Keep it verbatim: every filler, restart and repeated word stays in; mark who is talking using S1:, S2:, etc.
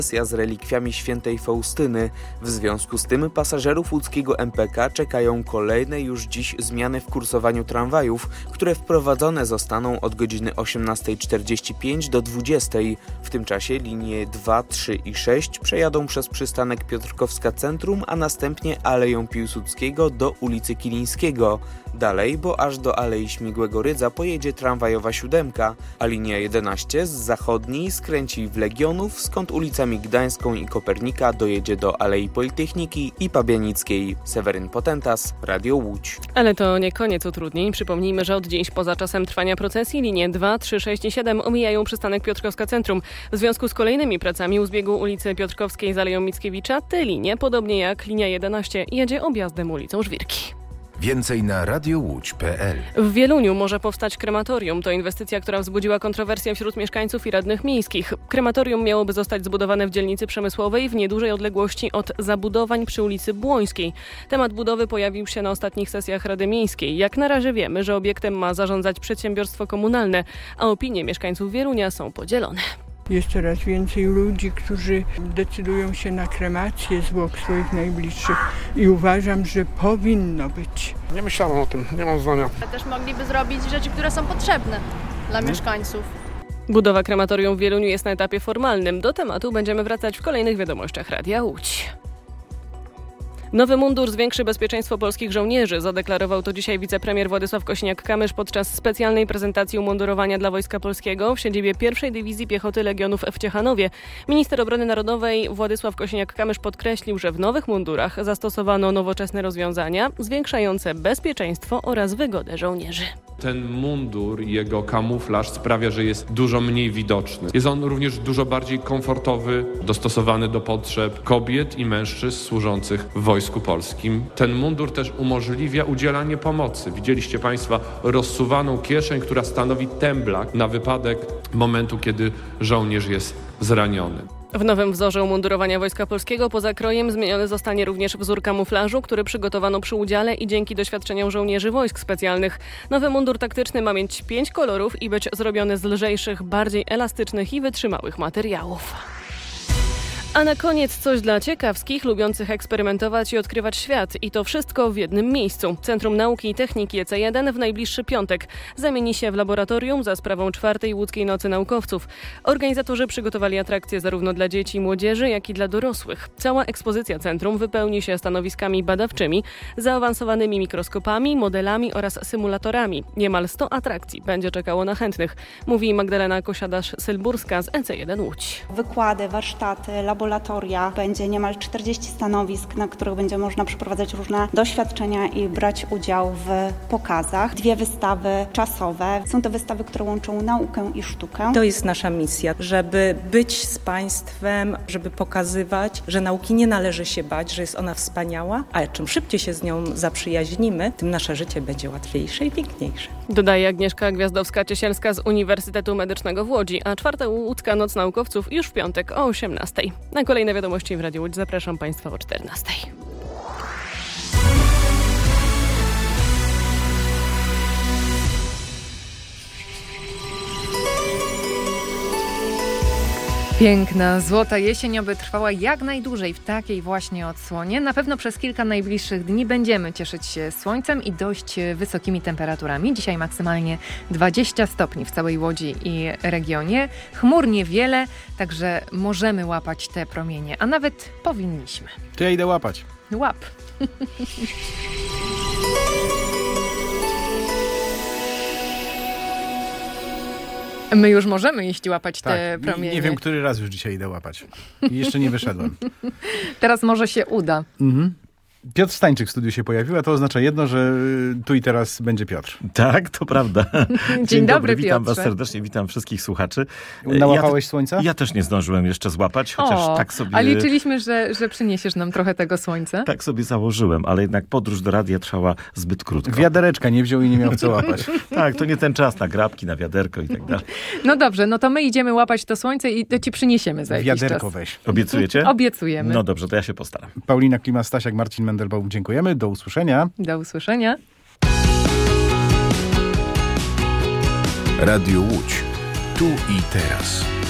S1: procesja z relikwiami świętej Faustyny. W związku z tym pasażerów łódzkiego M P K czekają kolejne już dziś zmiany w kursowaniu tramwajów, które wprowadzone zostaną od godziny osiemnastej czterdzieści pięć do dwudziestej. W tym czasie linie dwa, trzy i sześć przejadą przez przystanek Piotrkowska Centrum, a następnie Aleją Piłsudskiego do ulicy Kilińskiego. Dalej, bo aż do Alei Śmigłego Rydza pojedzie tramwajowa siódemka, a linia jedenaście z zachodniej skręci w Legionów, skąd ulicami Gdańską i Kopernika dojedzie do Alei Politechniki i Pabianickiej. Seweryn Potentas, Radio Łódź.
S2: Ale to nie koniec utrudnień. Przypomnijmy, że od dziś poza czasem trwania procesji linie dwa, trzy, sześć i siedem omijają przystanek Piotrkowska Centrum. W związku z kolejnymi pracami u zbiegu ulicy Piotrkowskiej z Aleją Mickiewicza te linie, podobnie jak linia jedenaście, jedzie objazdem ulicą Żwirki.
S3: Więcej na radiowódź kropka pe el.
S2: W Wieluniu może powstać krematorium. To inwestycja, która wzbudziła kontrowersję wśród mieszkańców i radnych miejskich. Krematorium miałoby zostać zbudowane w dzielnicy przemysłowej w niedużej odległości od zabudowań przy ulicy Błońskiej. Temat budowy pojawił się na ostatnich sesjach Rady Miejskiej. Jak na razie wiemy, że obiektem ma zarządzać przedsiębiorstwo komunalne, a opinie mieszkańców Wielunia są podzielone.
S4: Jest coraz więcej ludzi, którzy decydują się na kremację zwłok swoich najbliższych i uważam, że powinno być.
S5: Nie myślałem o tym, nie mam zdania.
S6: Też mogliby zrobić rzeczy, które są potrzebne dla hmm. mieszkańców.
S2: Budowa krematorium w Wieluniu jest na etapie formalnym. Do tematu będziemy wracać w kolejnych wiadomościach Radia Łódź. Nowy mundur zwiększy bezpieczeństwo polskich żołnierzy. Zadeklarował to dzisiaj wicepremier Władysław Kosiniak-Kamysz podczas specjalnej prezentacji umundurowania dla Wojska Polskiego w siedzibie pierwszej Dywizji Piechoty Legionów w Ciechanowie. Minister Obrony Narodowej Władysław Kosiniak-Kamysz podkreślił, że w nowych mundurach zastosowano nowoczesne rozwiązania zwiększające bezpieczeństwo oraz wygodę żołnierzy.
S7: Ten mundur i jego kamuflaż sprawia, że jest dużo mniej widoczny. Jest on również dużo bardziej komfortowy, dostosowany do potrzeb kobiet i mężczyzn służących w Wojsku Polskim. Ten mundur też umożliwia udzielanie pomocy. Widzieliście Państwo rozsuwaną kieszeń, która stanowi temblak na wypadek momentu, kiedy żołnierz jest zraniony.
S2: W nowym wzorze umundurowania Wojska Polskiego poza krojem zmieniony zostanie również wzór kamuflażu, który przygotowano przy udziale i dzięki doświadczeniom żołnierzy wojsk specjalnych. Nowy mundur taktyczny ma mieć pięć kolorów i być zrobiony z lżejszych, bardziej elastycznych i wytrzymałych materiałów. A na koniec coś dla ciekawskich, lubiących eksperymentować i odkrywać świat. I to wszystko w jednym miejscu. Centrum Nauki i Techniki E C jeden w najbliższy piątek zamieni się w laboratorium za sprawą czwartej Łódzkiej Nocy Naukowców. Organizatorzy przygotowali atrakcje zarówno dla dzieci i młodzieży, jak i dla dorosłych. Cała ekspozycja centrum wypełni się stanowiskami badawczymi, zaawansowanymi mikroskopami, modelami oraz symulatorami. Niemal sto atrakcji będzie czekało na chętnych, mówi Magdalena Kosiadarz-Sylburska z E C jeden Łódź.
S8: Wykłady, warsztaty, laboratoria. Będzie niemal czterdzieści stanowisk, na których będzie można przeprowadzać różne doświadczenia i brać udział w pokazach. Dwie wystawy czasowe. Są to wystawy, które łączą naukę i sztukę.
S9: To jest nasza misja, żeby być z państwem, żeby pokazywać, że nauki nie należy się bać, że jest ona wspaniała, a czym szybciej się z nią zaprzyjaźnimy, tym nasze życie będzie łatwiejsze i piękniejsze.
S2: Dodaje Agnieszka Gwiazdowska-Ciesielska z Uniwersytetu Medycznego w Łodzi, a czwarta Łódzka Noc Naukowców już w piątek o osiemnastej. Na kolejne wiadomości w Radiu Łódź zapraszam Państwa o czternastej.
S10: Piękna, złota jesień oby trwała jak najdłużej w takiej właśnie odsłonie. Na pewno przez kilka najbliższych dni będziemy cieszyć się słońcem i dość wysokimi temperaturami. Dzisiaj maksymalnie dwadzieścia stopni w całej Łodzi i regionie. Chmur niewiele, także możemy łapać te promienie, a nawet powinniśmy.
S11: To ja idę łapać.
S10: Łap. My już możemy iść łapać
S11: tak,
S10: te promienie.
S11: Nie wiem, który raz już dzisiaj idę łapać. I jeszcze nie wyszedłem.
S10: Teraz może się uda.
S11: Mhm. Piotr Stańczyk w studiu się pojawił, a to oznacza jedno, że tu i teraz będzie Piotr.
S12: Tak, to prawda.
S10: Dzień, Dzień dobry, dobry,
S12: witam
S10: Piotrze.
S12: was serdecznie, witam wszystkich słuchaczy.
S11: Nałapałeś
S12: ja,
S11: słońca?
S12: Ja też nie zdążyłem jeszcze złapać, chociaż
S10: o,
S12: tak sobie...
S10: A liczyliśmy, że, że przyniesiesz nam trochę tego słońca.
S12: Tak sobie założyłem, ale jednak podróż do radia trwała zbyt krótko.
S11: Wiadereczka nie wziął i nie miał co łapać.
S12: Tak, to nie ten czas na grabki, na wiaderko i tak dalej.
S10: No dobrze, no to my idziemy łapać to słońce i to ci przyniesiemy za jakiś
S11: Wiaderko
S10: czas.
S11: weź.
S12: Obiecujecie?
S10: Obiecujemy.
S12: No dobrze, to ja się postaram.
S11: Paulina Klima-Stasiak, Marcin Mendelbaum, dziękujemy. Do usłyszenia.
S10: Do usłyszenia.
S3: Radio Łódź. Tu i teraz.